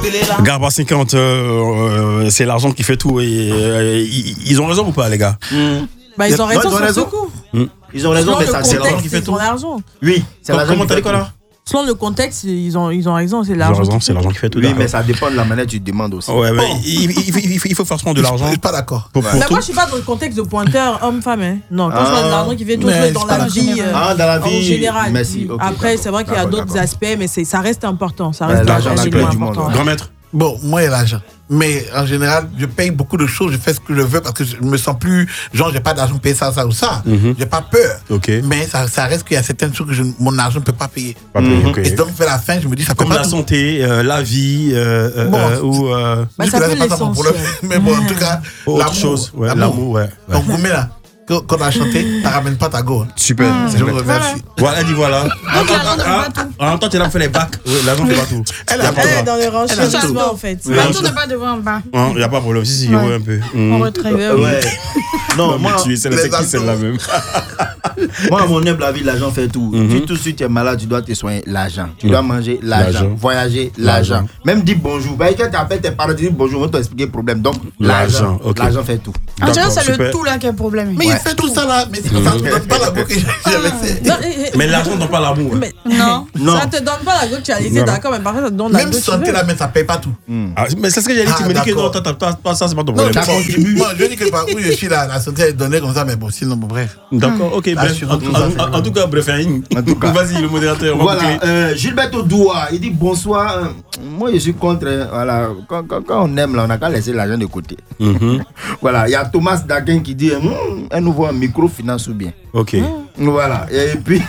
Garba 50, c'est l'argent qui fait tout. Et, ils ont raison ou pas, les gars? Bah, ils ont raison sur ce coup. Ils ont raison, mais ça, c'est l'argent qui fait tout. Oui, c'est l'argent. Comment t'as dit quoi là? Selon le contexte, ils ont raison, c'est l'argent. C'est l'argent qui fait tout. Oui, mais ça dépend de la manière dont tu demandes aussi. Ouais, mais il faut forcément de l'argent. Je suis pas d'accord. Mais moi, je suis pas dans le contexte de pointeur homme-femme. Hein. Non, quand je parle de l'argent qui fait tout, dans la vie. Dans la vie en général. Merci. Après, c'est vrai qu'il y a d'autres aspects, mais ça reste important. Ça reste l'argent important. Grand maître. Bon, moi, il y a l'argent. Mais en général, je paye beaucoup de choses, je fais ce que je veux parce que je me sens plus, genre, j'ai pas d'argent pour payer ça ou ça. J'ai pas peur. Okay. Mais ça reste qu'il y a certaines choses que mon argent ne peut pas payer. Okay. Et donc, vers la fin, je me dis, ça peut comme pas. Comme la santé, la vie, ou. Bah, ça peut l'essentiel. Mais bon, en tout cas, autre chose. Ouais, l'amour, ouais. Donc, Goumé, là. Quand on a chanté, tu ramènes pas ta go. Super. Je vous remercie. Voilà, elle dit voilà. En même temps, tu as fait les bacs. Oui, l'argent ne fait pas tout. Elle est dans le renchérissement en fait. L'argent n'est pas devant en bas. Il n'y a pas de problème. Si, ouais, un peu. En retrait. Ouais. Non, moi. C'est qui celle-là même? Moi, à mon humble avis, l'argent fait tout. Si tout de suite tu es malade, tu dois te soigner, l'argent. Tu dois manger, l'argent. Voyager, l'argent. Même dire bonjour. Quand tu appelles tes parents, tu dis bonjour, on va t'expliquer le problème. Donc, l'argent. L'argent fait tout. En général, c'est le tout là qui est le problème. Mais il fait tout ça là, mais ça ne te donne pas la go que j'avais fait. Mais l'argent ne donne pas l'amour. Non. Ça te donne pas la go que tu as laissé, d'accord, mais par contre, ça te donne la go. Même santé là, mais ça ne paye pas tout. Mais c'est ce que j'ai dit. Tu me dis que non, ça, c'est pas ton problème. Moi, je dis que où je suis là, la santé est donnée comme ça, mais bon, sinon, bref. D'accord, ok, bref. En tout cas, bref, vas-y, le modérateur. Voilà, Gilbert Odoua, il dit bonsoir. Moi, je suis contre. Voilà, quand on aime, là, on n'a qu'à laisser l'argent de côté. Voilà, il y a Thomas Daguin qui dit un nouveau microfinance ou bien. Ok. Voilà, et puis.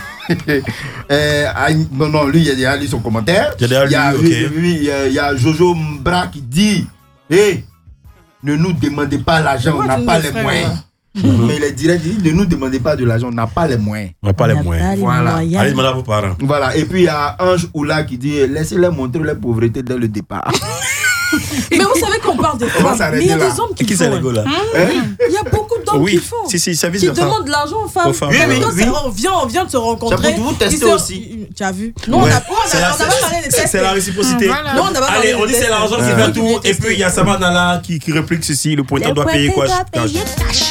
Non, lui, il a lu son commentaire. Il y a Jojo Mbra qui dit hey, ne nous demandez pas l'argent, on n'a pas les moyens. Mais il est direct, il dit ne nous demandez pas de l'argent, on n'a pas les moyens. On n'a pas les moyens. Voilà. Allez demander à vos parents. Voilà, et puis il y a Ange Oula qui dit laissez-les montrer leur pauvreté dès le départ. Mais vous savez qu'on parle des femmes, mais il y a des hommes qui font. C'est les gars là? Il y a beaucoup d'hommes qui font. Qui demandent de l'argent aux femmes. Oui. On vient de se rencontrer. Vous testez aussi. Tu as vu? Nous, on n'a pas parlé des tests. C'est la réciprocité. Allez, on dit c'est l'argent qui fait tout. Et puis il y a Sabanala qui réplique ceci le pointeur doit payer quoi?